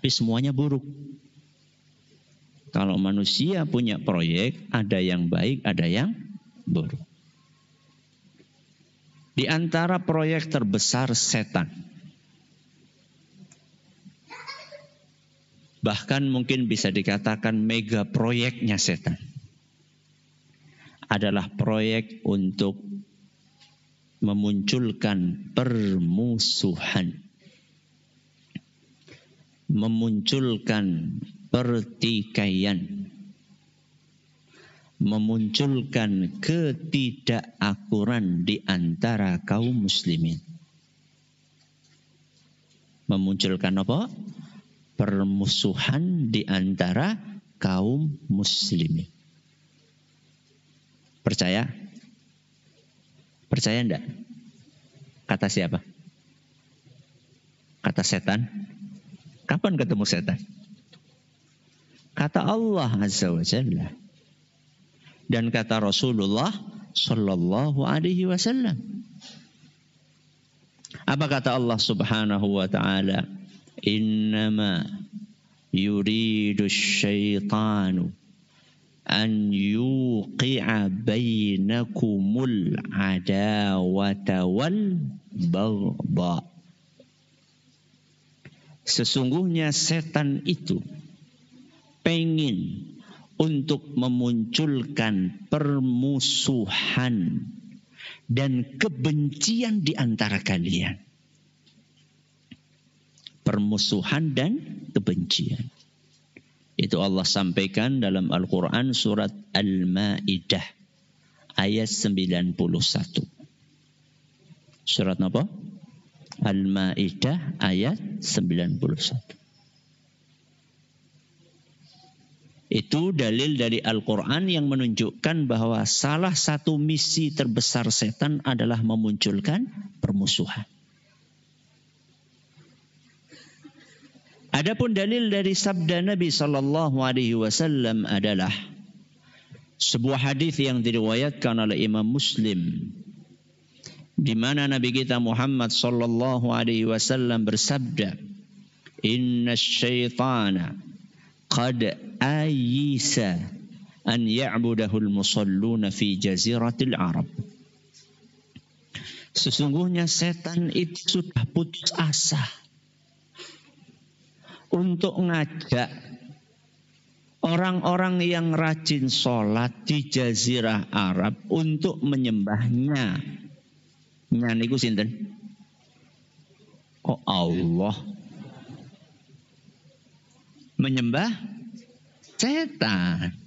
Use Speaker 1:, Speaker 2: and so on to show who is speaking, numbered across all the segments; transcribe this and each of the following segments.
Speaker 1: tapi semuanya buruk. Kalau manusia punya proyek, ada yang baik, ada yang buruk. Di antara proyek terbesar setan, bahkan mungkin bisa dikatakan mega proyeknya setan, adalah proyek untuk memunculkan permusuhan, memunculkan pertikaian, memunculkan ketidakakuran di antara kaum muslimin. Memunculkan apa? Permusuhan di antara kaum muslimin. Percaya? Percaya enggak? Kata siapa? Kata setan? Kapan ketemu setan? Kata Allah Azza wa Jalla. Dan kata Rasulullah Sallallahu Alaihi Wasallam. Apa kata Allah Subhanahu wa Ta'ala? Innama yuridu syaitanu an yuqi'a bainakumul adawata wal baghdha. Sesungguhnya setan itu pengen untuk memunculkan permusuhan dan kebencian di antara kalian. Permusuhan dan kebencian. Itu Allah sampaikan dalam Al-Quran surat Al-Ma'idah ayat 91. Surat apa? Al-Ma'idah ayat 91. Itu dalil dari Al-Quran yang menunjukkan bahwa salah satu misi terbesar setan adalah memunculkan permusuhan. Adapun dalil dari sabda Nabi Sallallahu Alaihi Wasallam adalah sebuah hadis yang diriwayatkan oleh Imam Muslim, di mana Nabi kita Muhammad Sallallahu Alaihi Wasallam bersabda, Inna syaitana qad ayisa an ya'budahul musalluna fi jaziratil Arab. Sesungguhnya setan itu sudah putus asa untuk ngajak orang-orang yang rajin sholat di Jazirah Arab untuk menyembahnya. Nyaniku sinten? Oh Allah. Menyembah setan.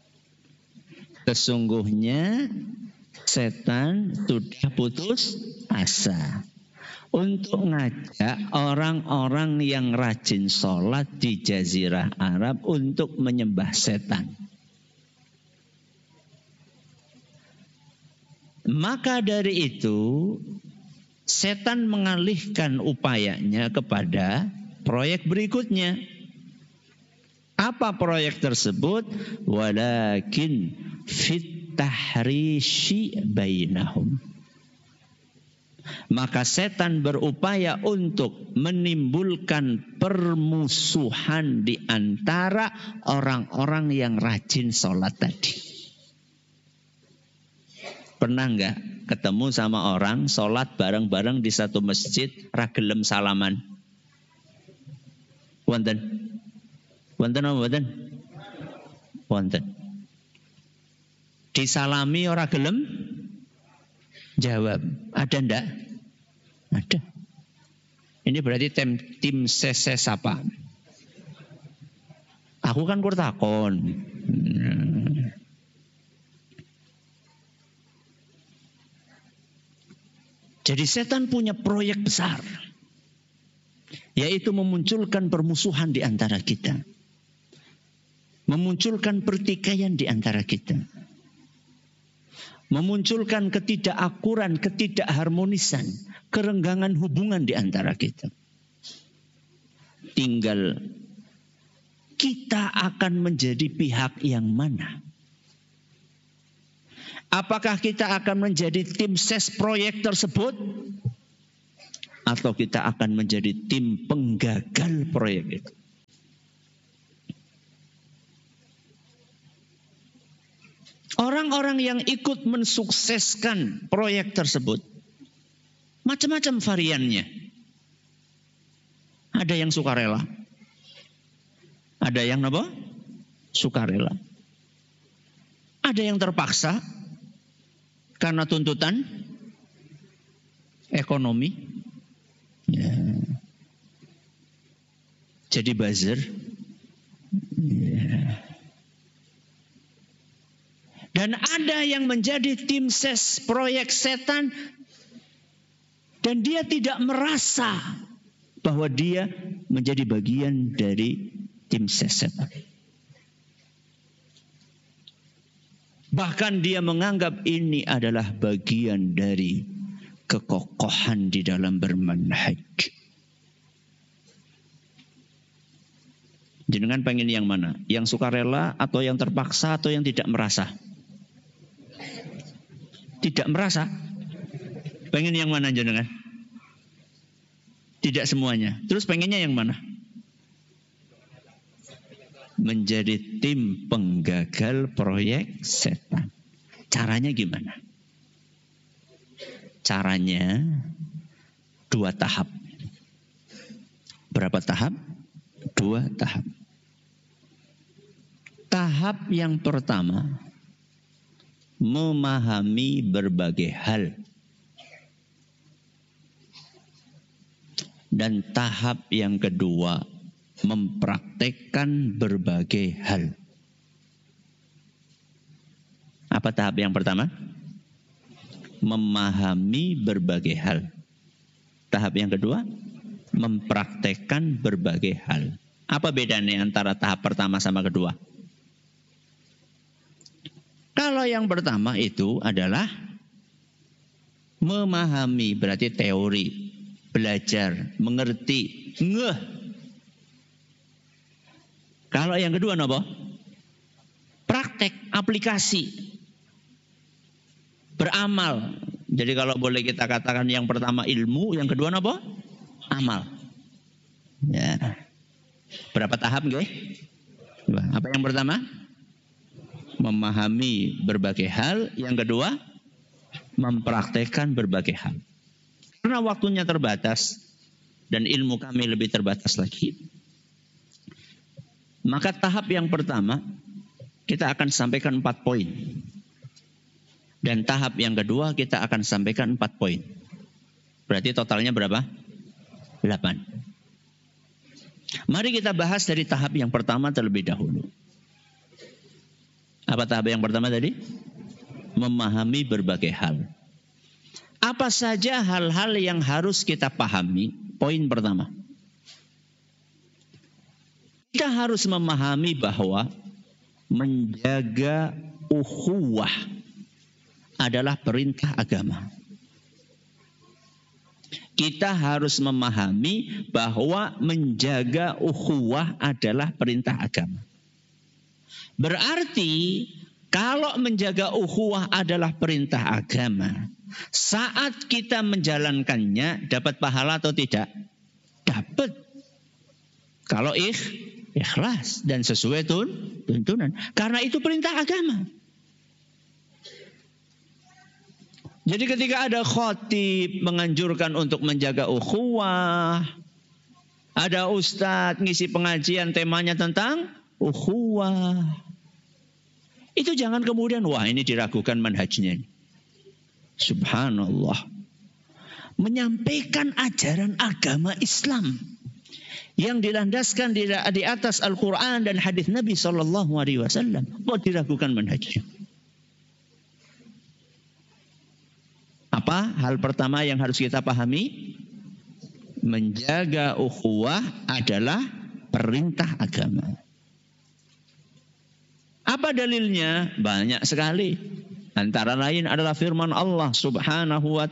Speaker 1: Sesungguhnya setan sudah putus asa untuk ngajak orang-orang yang rajin sholat di Jazirah Arab untuk menyembah setan. Maka dari itu, setan mengalihkan upayanya kepada proyek berikutnya. Apa proyek tersebut? Walakin fit tahrishi bainahum. Maka setan berupaya untuk menimbulkan permusuhan di antara orang-orang yang rajin sholat tadi. Pernah enggak ketemu sama orang sholat bareng-bareng di satu masjid, ragelem salaman? Wonten? Wonten apa wonten? Wonten. Disalami ora gelem? Jawab. Ada ndak? Ada. Ini berarti tim ses apa? Aku kan kurtakon. Jadi setan punya proyek besar, yaitu memunculkan permusuhan di antara kita. Memunculkan pertikaian di antara kita. Memunculkan ketidakakuran, ketidakharmonisan, kerenggangan hubungan di antara kita. Tinggal kita akan menjadi pihak yang mana? Apakah kita akan menjadi tim ses proyek tersebut? Atau kita akan menjadi tim penggagal proyek itu? Orang-orang yang ikut mensukseskan proyek tersebut, macam-macam variannya. Ada yang sukarela. Ada yang apa? Sukarela. Ada yang terpaksa karena tuntutan ekonomi. Ya. Jadi buzzer. Ya. Dan ada yang menjadi tim ses proyek setan dan dia tidak merasa bahwa dia menjadi bagian dari tim ses setan. Bahkan dia menganggap ini adalah bagian dari kekokohan di dalam bermanhaj. Jenengan pengen yang mana? Yang sukarela atau yang terpaksa atau yang tidak merasa? Tidak merasa. Pengen yang mana jenengan? Tidak semuanya. Terus pengennya yang mana? Menjadi tim penggagal proyek setan. Caranya gimana? Caranya 2 tahap. Berapa tahap? 2 tahap. Tahap yang pertama, memahami berbagai hal. Dan tahap yang kedua, mempraktekkan berbagai hal. Apa tahap yang pertama? Memahami berbagai hal. Tahap yang kedua, mempraktekkan berbagai hal. Apa bedanya antara tahap pertama sama kedua? Kalau yang pertama itu adalah memahami, berarti teori, belajar, mengerti, ngeh. Kalau yang kedua apa? Praktek, aplikasi, beramal. Jadi kalau boleh kita katakan yang pertama ilmu, yang kedua apa? Amal. Ya. Berapa tahap nggih? Apa yang pertama? Memahami berbagai hal. Yang kedua, mempraktekkan berbagai hal. Karena waktunya terbatas dan ilmu kami lebih terbatas lagi, maka tahap yang pertama kita akan sampaikan 4 poin. Dan tahap yang kedua kita akan sampaikan 4 poin. Berarti totalnya berapa? 8. Mari kita bahas dari tahap yang pertama terlebih dahulu. Apa tahap yang pertama tadi? Memahami berbagai hal. Apa saja hal-hal yang harus kita pahami? Poin pertama. Kita harus memahami bahwa menjaga ukhuwah adalah perintah agama. Kita harus memahami bahwa menjaga ukhuwah adalah perintah agama. Berarti kalau menjaga ukhuwah adalah perintah agama, saat kita menjalankannya dapat pahala atau tidak? Dapat. Kalau ikhlas dan sesuai tuntunan. Karena itu perintah agama. Jadi ketika ada khatib menganjurkan untuk menjaga ukhuwah, ada ustadz ngisi pengajian temanya tentang ukhuwah, itu jangan kemudian wah ini diragukan manhajnya. Subhanallah. Menyampaikan ajaran agama Islam yang dilandaskan di atas Al-Quran dan hadis Nabi SAW, kok diragukan manhajnya? Apa hal pertama yang harus kita pahami? Menjaga ukhuwah adalah perintah agama. Apa dalilnya? Banyak sekali. Antara lain adalah firman Allah Subhanahu wa